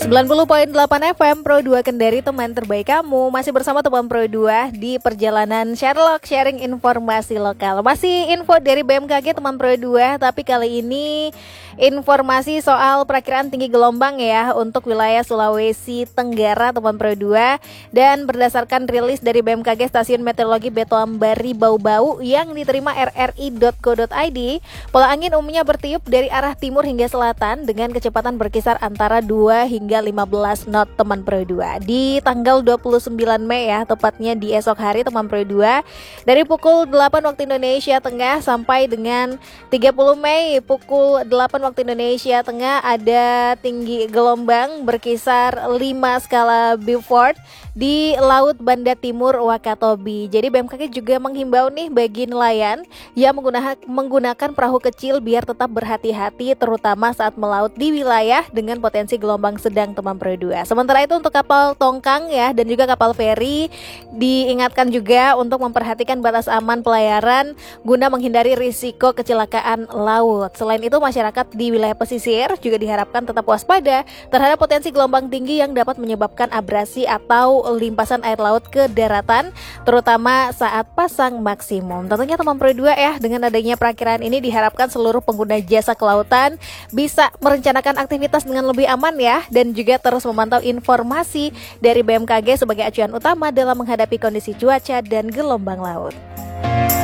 90.8 FM Pro 2 Kendari, teman terbaik kamu. Masih bersama teman Pro 2 di perjalanan Sherlock, sharing informasi lokal. Masih info dari BMKG teman Pro 2, tapi kali ini informasi soal perakiraan tinggi gelombang ya untuk wilayah Sulawesi Tenggara teman Pro 2. Dan berdasarkan rilis dari BMKG Stasiun Meteorologi Betoambari Bau-Bau yang diterima rri.co.id, pola angin umumnya bertiup dari arah timur hingga selatan dengan kecepatan berkisar antara 2 hingga 15 knot teman Pro 2 di tanggal 29 Mei ya, tepatnya di esok hari teman Pro 2, dari pukul 8 waktu Indonesia Tengah sampai dengan 30 Mei pukul 8 waktu Indonesia Tengah ada tinggi gelombang berkisar 5 skala Beaufort di Laut Banda Timur Wakatobi. Jadi BMKG juga menghimbau nih bagi nelayan yang menggunakan perahu kecil biar tetap berhati-hati terutama saat melaut di wilayah dengan potensi gelombang sedang teman Pro 2. Sementara itu untuk kapal tongkang ya dan juga kapal feri diingatkan juga untuk memperhatikan batas aman pelayaran guna menghindari risiko kecelakaan laut. Selain itu masyarakat di wilayah pesisir juga diharapkan tetap waspada terhadap potensi gelombang tinggi yang dapat menyebabkan abrasi atau limpasan air laut ke daratan terutama saat pasang maksimum. Tentunya teman Pro 2 ya, dengan adanya perakiraan ini diharapkan seluruh pengguna jasa kelautan bisa merencanakan aktivitas dengan lebih aman ya, dan juga terus memantau informasi dari BMKG sebagai acuan utama dalam menghadapi kondisi cuaca dan gelombang laut.